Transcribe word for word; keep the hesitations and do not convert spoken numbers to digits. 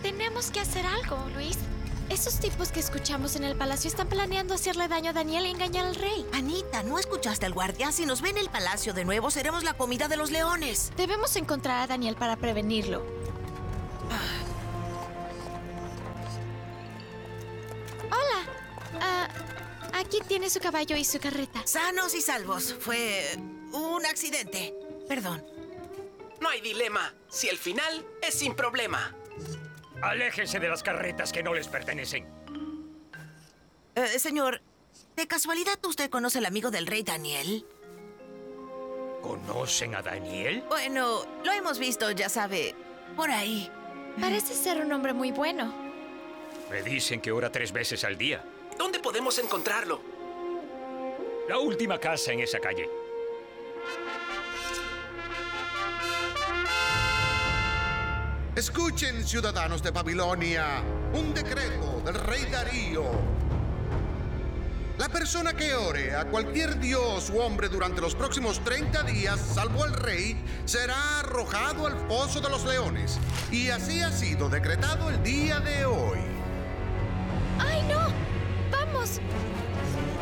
Tenemos que hacer algo, Luis. Esos tipos que escuchamos en el palacio están planeando hacerle daño a Daniel y engañar al rey. Anita, ¿no escuchaste al guardia? Si nos ve en el palacio de nuevo, seremos la comida de los leones. Debemos encontrar a Daniel para prevenirlo. Hola. Ah, aquí tiene su caballo y su carreta. Sanos y salvos. Fue un accidente. Perdón. No hay dilema. Si el final es sin problema. Aléjense de las carretas que no les pertenecen. Eh, señor, ¿de casualidad usted conoce al amigo del rey Daniel? ¿Conocen a Daniel? Bueno, lo hemos visto, ya sabe, por ahí. Parece ser un hombre muy bueno. Me dicen que ora tres veces al día. ¿Dónde podemos encontrarlo? La última casa en esa calle. Escuchen, ciudadanos de Babilonia, un decreto del rey Darío. La persona que ore a cualquier dios u hombre durante los próximos treinta días, salvo al rey, será arrojado al foso de los leones. Y así ha sido decretado el día de hoy. ¡Ay, no! ¡Vamos!